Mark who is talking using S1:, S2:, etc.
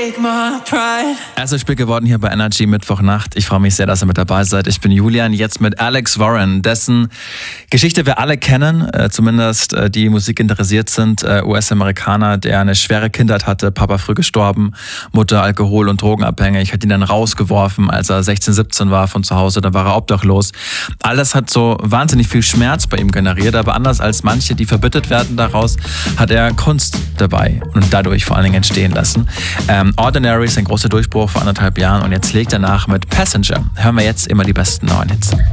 S1: Erstes Spiel geworden hier bei Energy Mittwochnacht. Ich freue mich sehr, dass ihr mit dabei seid. Ich bin Julian, jetzt mit Alex Warren, dessen Geschichte wir alle kennen, zumindest die Musik interessiert sind. US-Amerikaner, der eine schwere Kindheit hatte, Papa früh gestorben, Mutter alkohol- und drogenabhängig, hat ihn dann rausgeworfen, als er 16, 17 war von zu Hause, dann war er obdachlos. Alles hat so wahnsinnig viel Schmerz bei ihm generiert, aber anders als manche, die verbittert werden daraus, hat er Kunst dabei und dadurch vor allen Dingen entstehen lassen. Ordinary ist ein großer Durchbruch vor 1,5 Jahren und jetzt legt er nach mit Passenger. Hören wir jetzt immer die besten neuen Hits.